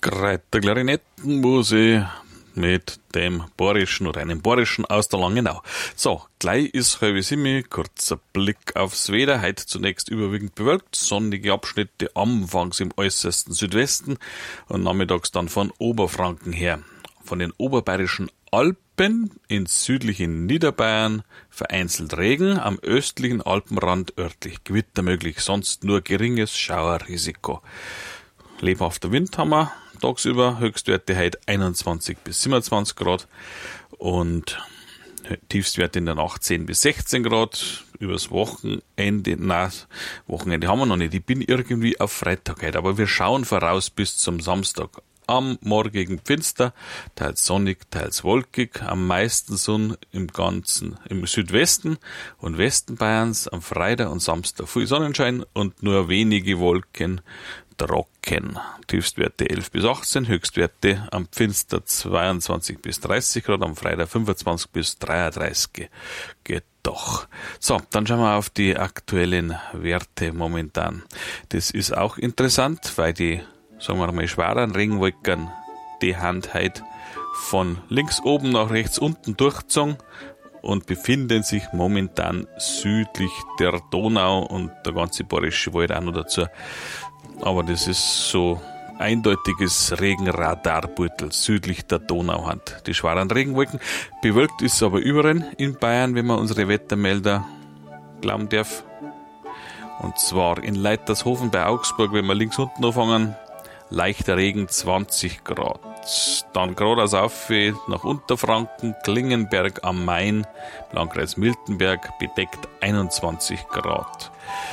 Greit der Klarinettenmusik mit dem Bayerischen oder einem Bayerischen aus der Langenau. So, gleich ist halb 7, kurzer Blick aufs Wetter. Heute zunächst überwiegend bewölkt, sonnige Abschnitte anfangs im äußersten Südwesten und nachmittags dann von Oberfranken her. Von den oberbayerischen Alpen ins südliche Niederbayern vereinzelt Regen, am östlichen Alpenrand örtlich Gewitter möglich, sonst nur geringes Schauerrisiko. Lebhafter Wind haben wir tagsüber, Höchstwerte heute 21 bis 27 Grad und Tiefstwerte in der Nacht 10 bis 16 Grad. Übers Wochenende haben wir noch nicht. Ich bin irgendwie auf Freitag heute, aber wir schauen voraus bis zum Samstag. Am morgigen Finster, teils sonnig, teils wolkig, am meisten Sonne im Südwesten und Westen Bayerns, am Freitag und Samstag viel Sonnenschein und nur wenige Wolken, trocken. Tiefstwerte 11 bis 18, Höchstwerte am Finster 22 bis 30 Grad, am Freitag 25 bis 33 geht doch. So, dann schauen wir auf die aktuellen Werte momentan. Das ist auch interessant, weil die, sagen wir mal, schweren Regenwolken die Hand heute von links oben nach rechts unten durchgezogen und befinden sich momentan südlich der Donau und der ganze Bayerische Wald auch noch dazu. Aber das ist so eindeutiges Regenradarbeutel südlich der Donau hat. Die schweren Regenwolken. Bewölkt ist es aber überall in Bayern, wenn man unsere Wettermelder glauben darf. Und zwar in Leitershofen bei Augsburg, wenn wir links unten anfangen, leichter Regen 20 Grad. Dann geradeaus auf nach Unterfranken, Klingenberg am Main, Landkreis Miltenberg, bedeckt 21 Grad.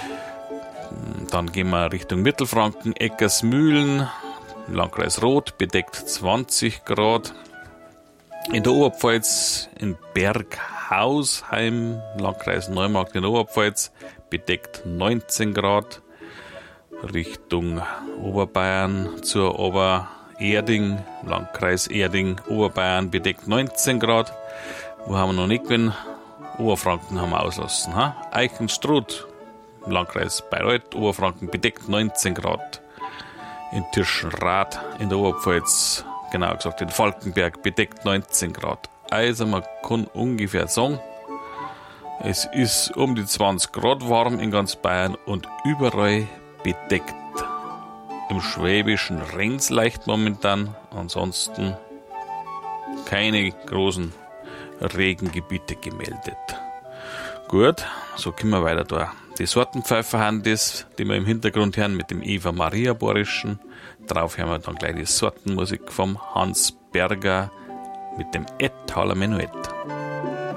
Dann gehen wir Richtung Mittelfranken, Eckersmühlen, Landkreis Roth, bedeckt 20 Grad. In der Oberpfalz, in Berghausheim, Landkreis Neumarkt in der Oberpfalz, bedeckt 19 Grad. Richtung Oberbayern zur Obererding, Landkreis Erding, Oberbayern, bedeckt 19 Grad. Wo haben wir noch nicht gewesen? Oberfranken haben wir auslassen. Eichenstruth, Landkreis Bayreuth, Oberfranken, bedeckt 19 Grad. In Tirschenrad in der Oberpfalz, genau gesagt in Falkenberg, bedeckt 19 Grad. Also man kann ungefähr sagen, es ist um die 20 Grad warm in ganz Bayern und überall bedeckt. Im Schwäbischen regnet es leicht momentan, ansonsten keine großen Regengebiete gemeldet. Gut, so können wir weiter da. Die Sortenpfeifer haben das, die wir im Hintergrund hören, mit dem Eva-Maria-Borischen. Drauf hören wir dann gleich die Sortenmusik vom Hans Berger mit dem Ettaler Menuett.